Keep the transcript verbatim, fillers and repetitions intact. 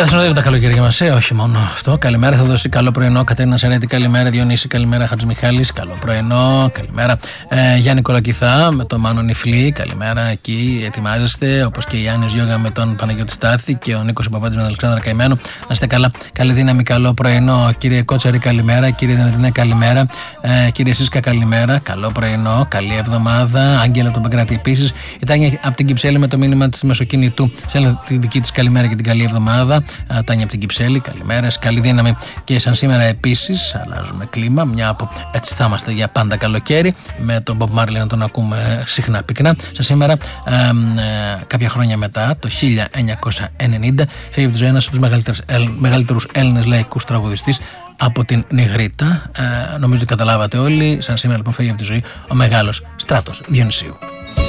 θα συνοδεύει τα καλοκαίρια μας, ε, όχι μόνο αυτό. Καλημέρα, θα δώσει καλό πρωινό. Κατερίνα Σερέτη, καλημέρα. Διονύση, καλημέρα. Χατζημιχάλης, καλό πρωινό. Καλημέρα. Ε, Γιάννη Κολακηθά με τον Μάνο Νιφλή, καλημέρα. Εκεί ετοιμάζεστε, όπως και η Γιάννης Γιώγα με τον Παναγιώτη Στάθη και ο Νίκος Παπάτης με τον Αλεξάνδρα Καημένο. Να είστε καλά. Καλή δύναμη, καλό πρωινό. Κύριε Κότσαρη, καλημέρα. Κύριε Δενδινέ, καλημέρα. Ε, κύριε Σίσκα, καλημέρα. Καλό πρωινό. Καλή εβδομάδα. Άγγελα από τον Παγκράτη επίσης. Η Τάνια από την Κυψέλη με το μήνυμα της Μεσοκίνητου. Σε τη δική της καλημέρα και την καλή εβδομάδα. Τάνια από την Κυψέλη, καλημέρα, καλή δύναμη. Και σαν σήμερα επίσης, αλλάζουμε κλίμα, μια από έτσι θα είμαστε για πάντα καλοκαίρι, με τον Bob Marley να τον ακούμε συχνά πυκνά. Σαν σήμερα, ε, ε, κάποια χρόνια μετά, το χίλια εννιακόσια ενενήντα, φεύγει από τη ζωή ένας από τους μεγαλύτερους Έλληνες λαϊκούς τραγουδιστής από την Νιγρήτα. Ε, νομίζω ότι καταλάβατε όλοι. Σαν σήμερα λοιπόν φεύγει από τη ζωή ο μεγάλος Στράτος Διονυσίου.